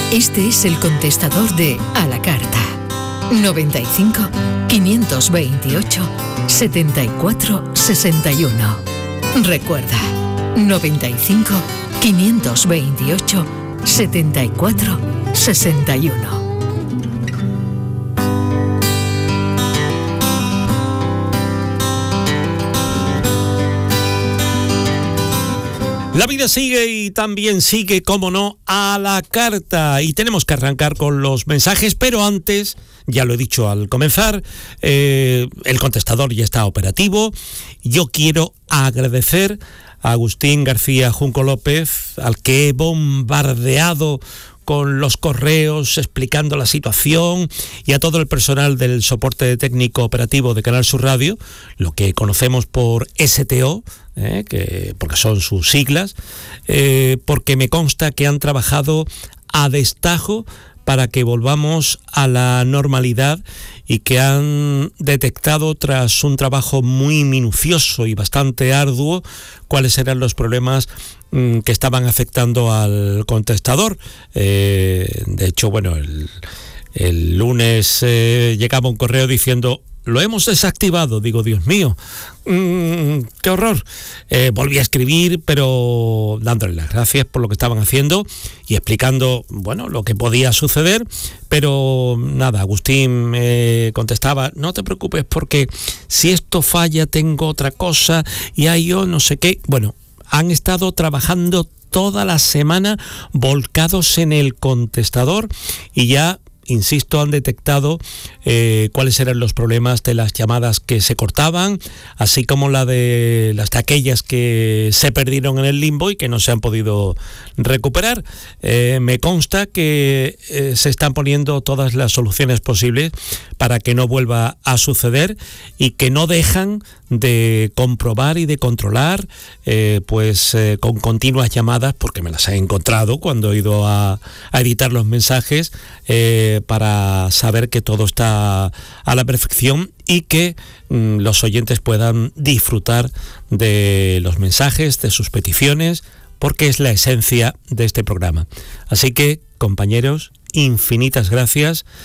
Este es el contestador de A la Carta. 95 528 74 61. Recuerda, 95 528 74 61. La vida sigue y también sigue, como no, a la carta. Y tenemos que arrancar con los mensajes, pero antes, ya lo he dicho al comenzar, el contestador ya está operativo. Yo quiero agradecer a Agustín García Junco López, al que he bombardeado con los correos explicando la situación, y a todo el personal del soporte técnico operativo de Canal Sur Radio, lo que conocemos por STO, porque son sus siglas, porque me consta que han trabajado a destajo para que volvamos a la normalidad y que han detectado, tras un trabajo muy minucioso y bastante arduo, cuáles eran los problemas que estaban afectando al contestador. De hecho, bueno, el lunes llegaba un correo diciendo: lo hemos desactivado. Digo, Dios mío, qué horror. Volví a escribir, pero dándole las gracias por lo que estaban haciendo y explicando, bueno, lo que podía suceder. Pero nada, Agustín me contestaba: no te preocupes, porque si esto falla tengo otra cosa y ahí yo no sé qué. Bueno, han estado trabajando toda la semana volcados en el contestador y ya, insisto, han detectado cuáles eran los problemas de las llamadas que se cortaban, así como las de aquellas que se perdieron en el limbo y que no se han podido recuperar. Me consta que se están poniendo todas las soluciones posibles para que no vuelva a suceder, y que no dejan de comprobar y de controlar con continuas llamadas, porque me las he encontrado cuando he ido a editar los mensajes, para saber que todo está a la perfección y que los oyentes puedan disfrutar de los mensajes, de sus peticiones, porque es la esencia de este programa. Así que, compañeros, infinitas gracias